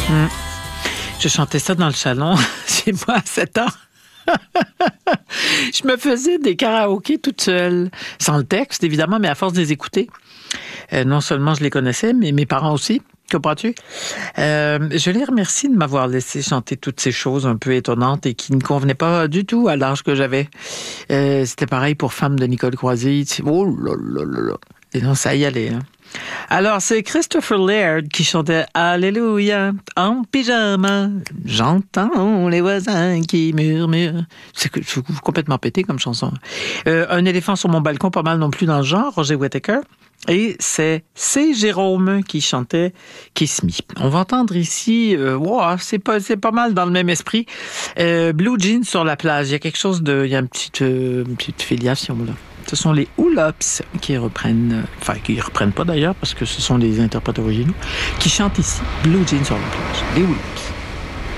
Je chantais ça dans le salon chez moi à 7 ans. Je me faisais des karaokés toute seule, sans le texte évidemment, mais à force de les écouter. Non seulement je les connaissais, mais mes parents aussi. Comprends-tu? Je les remercie de m'avoir laissé chanter toutes ces choses un peu étonnantes et qui ne convenaient pas du tout à l'âge que j'avais. C'était pareil pour Femme de Nicole Croisy. Oh là là là là. Et non, ça y allait, hein. Alors, c'est Christopher Laird qui chantait « Alléluia, en pyjama, j'entends les voisins qui murmurent ». C'est complètement pété comme chanson. Un éléphant sur mon balcon, pas mal non plus dans le genre, Roger Whittaker. Et c'est Jérôme qui chantait Kiss Me. On va entendre ici, c'est pas mal dans le même esprit. Blue Jeans sur la plage. Il y a quelque chose de, il y a une petite filiation là. Ce sont les Hoops qui reprennent pas d'ailleurs parce que ce sont les interprètes originaux qui chantent ici Blue Jeans sur la plage. Les Hoops.